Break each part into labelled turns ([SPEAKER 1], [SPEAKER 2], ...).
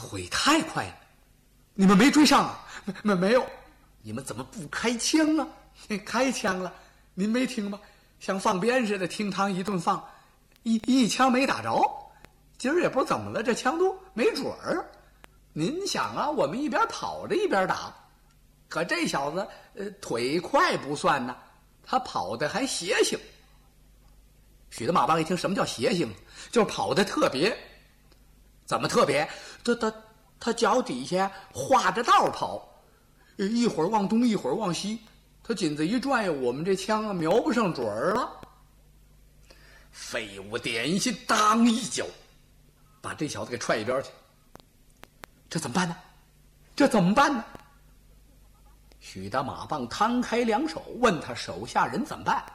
[SPEAKER 1] 腿太快了，你们没追上啊？没有，你们怎么不开枪啊？开枪了，您没听吗？像放鞭似的，听堂一顿放，一枪没打着。今儿也不知怎么了，这枪都没准儿。您想啊，我们一边跑着一边打，可这小子腿快不算呢，他跑的还邪性。许德马棒一听什么叫邪性，就是跑的特别。怎么特别？他脚底下画着道跑，一会儿往东一会儿往西，他颈子一转悠，我们这枪啊瞄不上准儿了。废物点心当一脚把这小子给踹一边去。这怎么办呢？这怎么办呢？许大马棒摊开两手，问他手下人怎么办。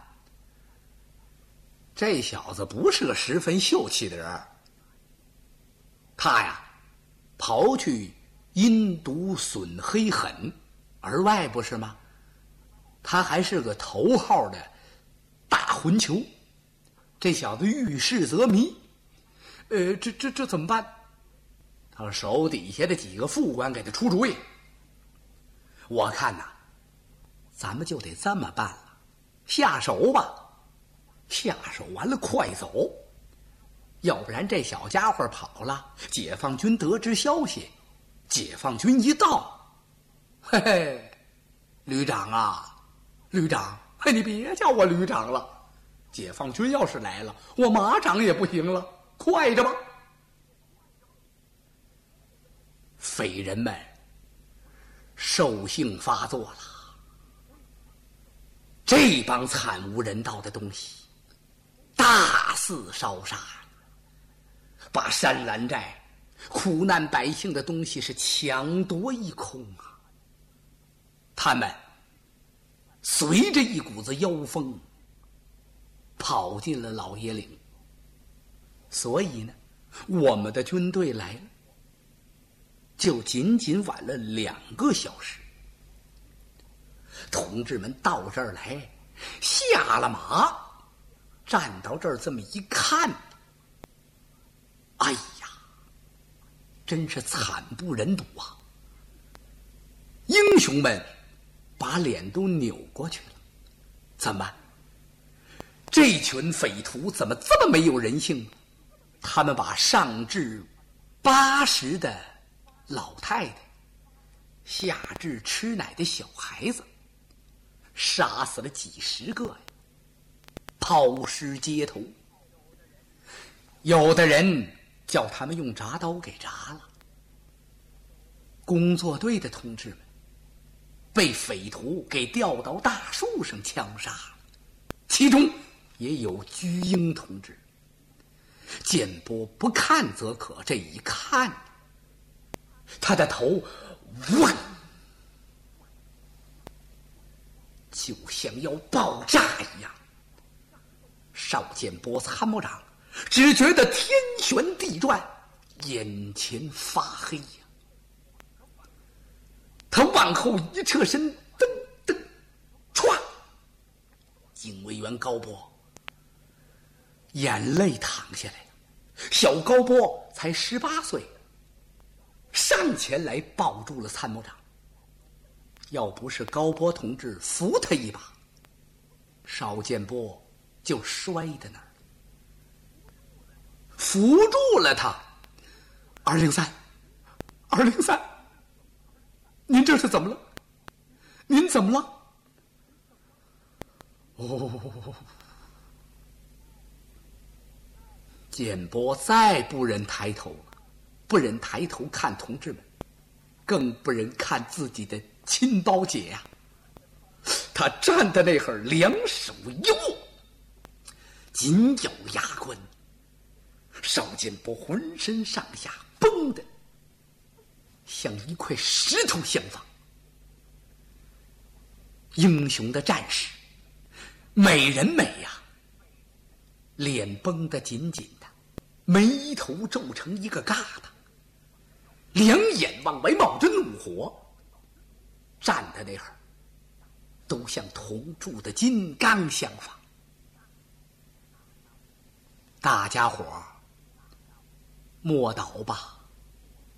[SPEAKER 1] 这小子不是个十分秀气的人，他呀刨去阴毒损黑狠而外不是吗？他还是个头号的大混球。这小子遇事则迷，这怎么办？他手底下的几个副官给他出主意。我看呐，咱们就得这么办了，下手吧，下手完了快走，要不然这小家伙跑了，解放军得知消息，解放军一到，嘿嘿，旅长啊，旅长，嘿，你别叫我旅长了，解放军要是来了，我马长也不行了，快着吧。匪人们兽性发作了，这帮惨无人道的东西大肆烧杀，把山兰寨苦难百姓的东西是抢夺一空啊！他们随着一股子妖风跑进了老爷岭，所以呢，我们的军队来了，就仅仅晚了2个小时。同志们到这儿来，下了马，站到这儿这么一看，哎呀，真是惨不忍睹啊！英雄们把脸都扭过去了。怎么？这群匪徒怎么这么没有人性呢？他们把上至80的老太太，下至吃奶的小孩子，杀死了几十个呀，抛尸街头。有的人叫他们用铡刀给铡了。工作队的同志们被匪徒给吊到大树上枪杀了，其中也有居英同志。建波不看则可，这一看，他的头嗡，就像要爆炸一样。邵建波参谋长只觉得天旋地转，眼前发黑呀。他往后一侧身，噔噔，歘！警卫员高波眼泪淌下来了。小高波才18岁，上前来抱住了参谋长。要不是高波同志扶他一把，邵建波就摔在那儿。扶住了他。203，您这是怎么了？您怎么了？哦，建波再不忍抬头了，不忍抬头看同志们，更不忍看自己的亲胞姐呀。他站在那会儿，两手一握，紧咬牙关。邵建波浑身上下绷得像一块石头相放。英雄的战士，美人美呀，脸绷得紧紧的，眉头皱成一个疙瘩，两眼往外冒着怒火，站在那儿都像铜铸的金刚相仿。大家伙摸倒吧，